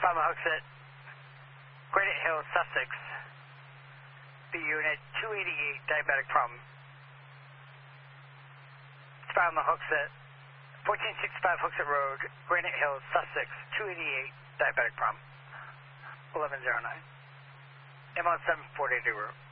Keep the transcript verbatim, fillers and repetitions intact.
From Hooksett, Granite Hill, Sussex. B unit two eighty-eight, diabetic problem. From Hooksett, fourteen sixty-five Hooksett Road, Granite Hill, Sussex, two eighty-eight, diabetic problem. eleven oh nine. M on seven forty route.